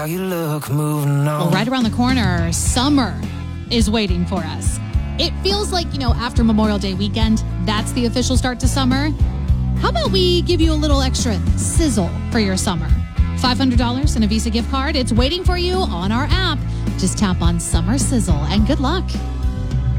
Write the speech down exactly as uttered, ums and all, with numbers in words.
How you look moving on. Well, right around the corner, summer is waiting for us. It feels like, you know, after Memorial Day weekend, that's the official start to summer. How about we give you a little extra sizzle for your summer? five hundred dollars and a Visa gift card. It's waiting for you on our app. Just tap on Summer Sizzle and good luck.